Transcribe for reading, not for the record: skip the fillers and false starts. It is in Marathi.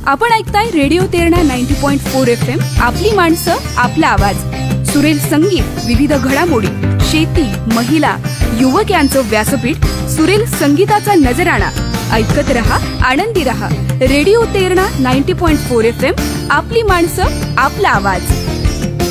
आपण ऐकताय रेडिओ तेरणा 90.4 FM. आपली माणसं, आपला आवाज. सुरेल संगीत, विविध घडामोडी, शेती, महिला, युवक यांचं व्यासपीठ. सुरेल संगीताचा नजराणा. ऐकत रहा, आनंदी रहा. Radio Terna 90.4 FM. आपली माणसं, आपला आवाज.